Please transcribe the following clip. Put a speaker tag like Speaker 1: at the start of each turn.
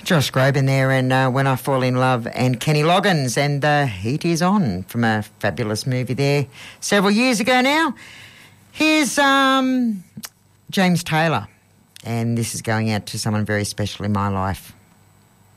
Speaker 1: Josh Groban there and When I Fall in Love and Kenny Loggins and The Heat Is On from a fabulous movie there several years ago now. Here's James Taylor, and this is going out to someone very special in my life.